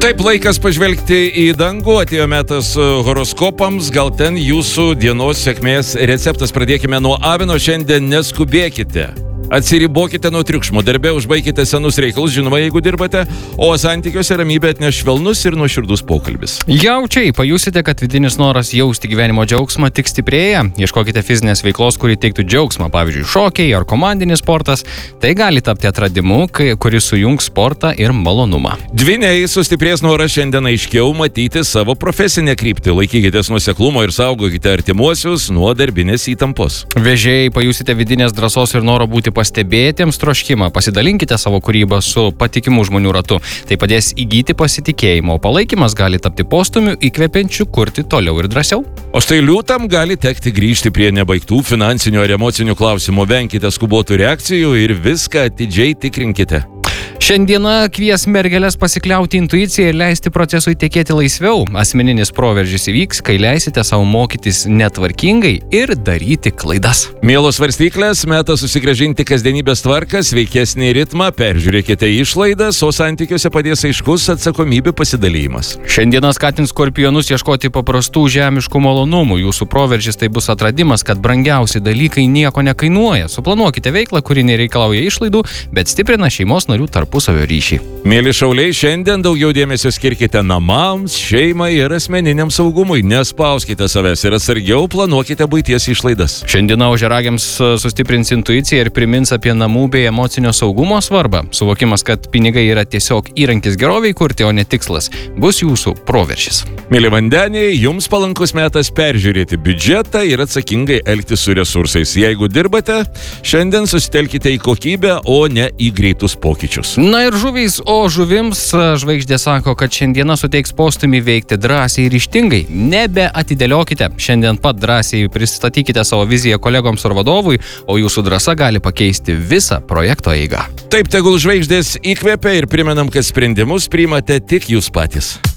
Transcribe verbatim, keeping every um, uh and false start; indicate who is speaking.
Speaker 1: Taip, laikas pažvelgti į dangų, atėjo metas horoskopams, gal ten jūsų dienos sėkmės receptas. Pradėkime nuo avino, šiandien neskubėkite. Atsiribokite nuo triukšmo, darbe užbaikite senus reikalus, žinoma, jeigu dirbate, o santykiuose ramybė atneš švelnus ir nuoširdus pokalbis.
Speaker 2: Jaučiai, pajusite, kad vidinis noras jausti gyvenimo džiaugsmą tik stiprėja. Ieškokite fizinės veiklos, kuri teiktų džiaugsmą, pavyzdžiui, šokiai ar komandinis sportas. Tai gali tapti atradimu, kuris sujungs sportą ir malonumą.
Speaker 1: Dvyniai, sustiprės noras šiandien aiškiau matyti savo profesinę kryptį. Laikykitės nuoseklumo ir saugokite artimuosius nuo darbinės įtampos.
Speaker 2: Vežėjai, pajusite vidinės drąsos ir noro būti pastebėtiems troškimą. Pasidalinkite savo kūrybą su patikimų žmonių ratu. Tai padės įgyti pasitikėjimo. Palaikymas gali tapti postumiu įkvepiančiu kurti toliau ir drąsiau.
Speaker 1: O štai liūtam gali tekti grįžti prie nebaigtų finansinių ar emocinių klausimų. Venkite skubotų reakcijų ir viską atidžiai tikrinkite.
Speaker 2: Šiandieną kvies mergeles pasikliauti intuiciją ir leisti procesui tekėti laisviau. Asmeninis proveržis įvyks, kai leisite savo mokytis netvarkingai ir daryti klaidas.
Speaker 1: Mielos svarstyklės, metas susigrąžinti kasdienybės tvarką, sveikesnį ritmą, peržiūrėkite išlaidas, o santykiuose padės aiškus atsakomybių pasidalymas.
Speaker 2: Šiandieną skatins skorpionus ieškoti paprastų žemiškų malonumų. Jūsų proveržis tai bus atradimas, kad brangiausi dalykai nieko nekainuoja. Suplanuokite veiklą, kuri nereikalauja išlaidų, bet stiprina šeimos narių tarpusavio ryšį.
Speaker 1: Mėly šauliai, šiandien daugiau dėmesio skirkite namams, šeimai ir asmeniniam saugumui. Nespauskite savęs ir atsargiau planuokite buities išlaidas.
Speaker 2: Šiandieną ožiaragiams sustiprins intuiciją ir primins apie namų bei emocinio saugumo svarbą. Suvokimas, kad pinigai yra tiesiog įrankis geroviai kurti, o ne tikslas, bus jūsų proveržis.
Speaker 1: Mėly vandeniai, jums palankus metas peržiūrėti biudžetą ir atsakingai elgtis su resursais. Jeigu dirbate, šiandien susitelkite į kokybę, o ne į greitus pokyčius.
Speaker 2: Na ir žuvys, o žuvims žvaigždė sako, kad šiandieną suteiks postumį veikti drąsiai ir ryžtingai. Nebeatidėliokite. Šiandien pat drąsiai pristatykite savo viziją kolegoms ar vadovui, o jūsų drąsa gali pakeisti visą projekto eigą.
Speaker 1: Taip, tegul žvaigždės įkvepia ir primenam, kad sprendimus priimate tik jūs patys.